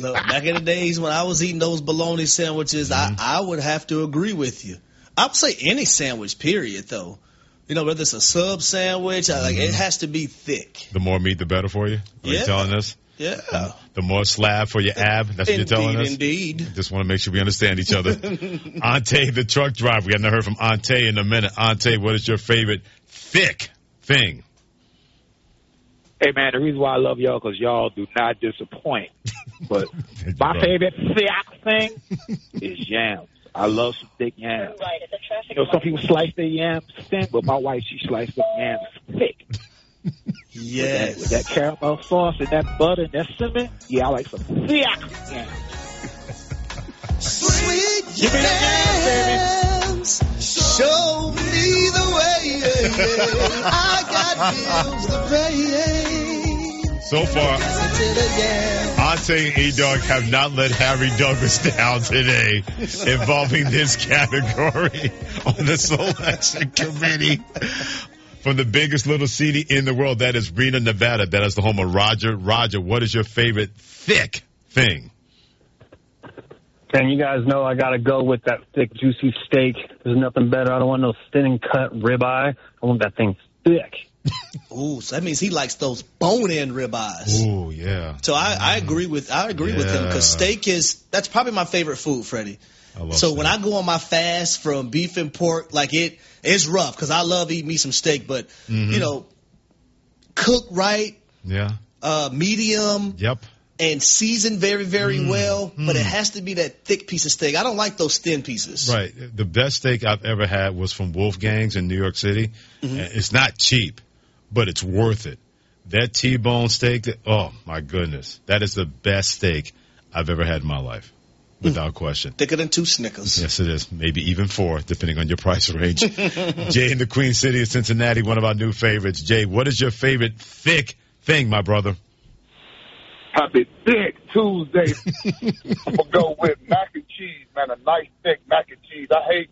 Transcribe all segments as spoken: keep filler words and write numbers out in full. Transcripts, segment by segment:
Look, back in the days when I was eating those bologna sandwiches, mm-hmm. I, I would have to agree with you. I would say any sandwich, period, though. You know, whether it's a sub sandwich, mm-hmm. like it has to be thick. The more meat, the better for you? Are yeah. you telling us? Yeah. Um, the more slab for your ab? That's what indeed, you're telling us? Indeed. Just want to make sure we understand each other. Ante, the truck driver. We haven't heard from Ante in a minute. Ante, what is your favorite thick thing? Hey, man, the reason why I love y'all because y'all do not disappoint. But my favorite thick thing is yams. I love some thick yams. Right, at the traffic you know, some people slice their yams thin, but my wife, she sliced the yams thick. Yes. With that, with that caramel sauce and that butter and that cinnamon, yeah, I like some thick yams. Sweet yams, show me the way. I got bills to pay. So far, Ante and E-Dog have not let Harry Douglas down today involving this category on the selection committee. From the biggest little city in the world, that is Reno, Nevada. That is the home of Roger. Roger, what is your favorite thick thing? And you guys know I got to go with that thick, juicy steak. There's nothing better. I don't want no thin and cut ribeye. I want that thing thick. Ooh, so that means he likes those bone-in ribeyes. Ooh, yeah. So I, I agree with I agree yeah. with him because steak is that's probably my favorite food, Freddie. I love so steak. when I go on my fast from beef and pork, like it, it's rough because I love eating me some steak, but mm-hmm. you know, cooked right, yeah, uh, medium, yep, and seasoned very, very mm. well. Mm. But it has to be that thick piece of steak. I don't like those thin pieces. Right. The best steak I've ever had was from Wolfgang's in New York City. Mm-hmm. It's not cheap, but it's worth it. That T-bone steak, oh my goodness, that is the best steak I've ever had in my life. Without question. Thicker than two Snickers. Yes, it is. Maybe even four, depending on your price range. Jay in the Queen City of Cincinnati, one of our new favorites. Jay, what is your favorite thick thing, my brother? Happy Thick Tuesday. I'm going to go with mac and cheese, man. A nice, thick mac and cheese. I hate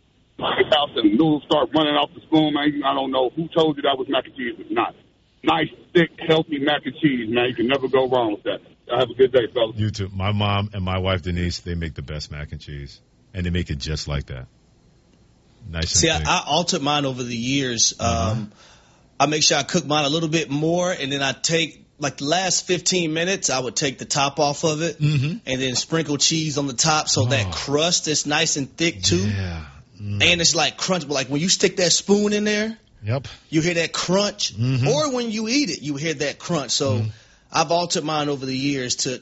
out the noodles start running off the spoon, man. I don't know who told you that was mac and cheese. It's not. Nice, thick, healthy mac and cheese, man. You can never go wrong with that. Have a good day, fellas. You too. My mom and my wife, Denise, they make the best mac and cheese. And they make it just like that. Nice and See, I, thick. I altered mine over the years. Uh-huh. Um, I make sure I cook mine a little bit more, and then I take, like the last fifteen minutes, I would take the top off of it, mm-hmm. and then sprinkle cheese on the top so oh. that crust is nice and thick, too. Yeah. Mm. And it's like crunch, but like when you stick that spoon in there, yep, you hear that crunch. Mm-hmm. Or when you eat it, you hear that crunch. So mm. I've altered mine over the years to,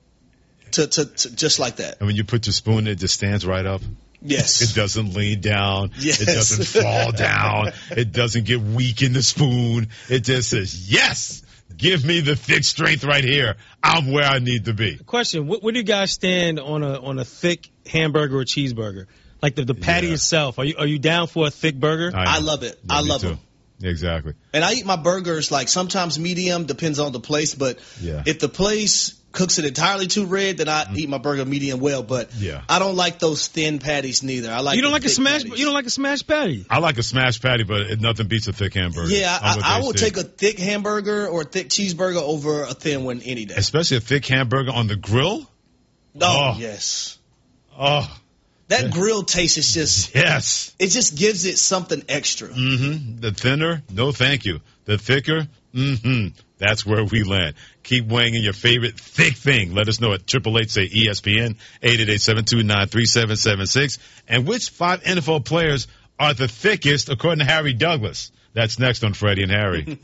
to, to, to just like that. And when you put your spoon in, it just stands right up. Yes. It doesn't lean down. Yes. It doesn't fall down. It doesn't get weak in the spoon. It just says, yes, give me the thick strength right here. I'm where I need to be. Question, where do you guys stand on a on a thick hamburger or cheeseburger? Like the, the patty yeah. itself. Are you are you down for a thick burger? I, I love it. Yeah, I love too. them. Exactly. And I eat my burgers like sometimes medium, depends on the place. But yeah. if the place cooks it entirely too red, then I mm. eat my burger medium well. But yeah. I don't like those thin patties neither. I like you don't like a smash. Patties. You don't like a smashed patty. I like a smashed patty, but it, nothing beats a thick hamburger. Yeah, I, I will take a thick hamburger or a thick cheeseburger over a thin one any day. Especially a thick hamburger on the grill. Oh, oh. yes. Oh. That yeah. grill taste is just, yes. It just gives it something extra. Mm-hmm. The thinner, no thank you. The thicker, mm-hmm. That's where we land. Keep weighing in your favorite thick thing. Let us know at eight eight eight, say E S P N, eight eight eight, seven two nine, three seven seven six. And which five N F L players are the thickest, according to Harry Douglas? That's next on Freddie and Harry.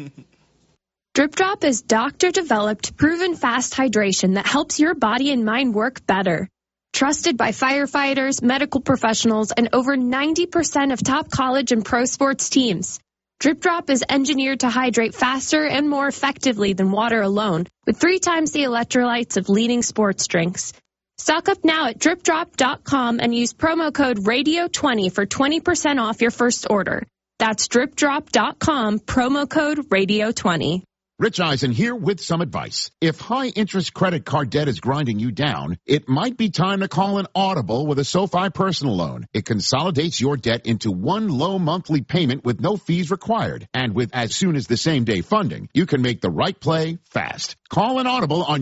Drip Drop is doctor-developed, proven fast hydration that helps your body and mind work better. Trusted by firefighters, medical professionals, and over ninety percent of top college and pro sports teams. Drip Drop is engineered to hydrate faster and more effectively than water alone, with three times the electrolytes of leading sports drinks. Stock up now at drip drop dot com and use promo code radio twenty for twenty percent off your first order. That's drip drop dot com, promo code radio twenty. Rich Eisen here with some advice. If high-interest credit card debt is grinding you down, it might be time to call an Audible with a SoFi personal loan. It consolidates your debt into one low monthly payment with no fees required. And with as soon as the same day funding, you can make the right play fast. Call an Audible on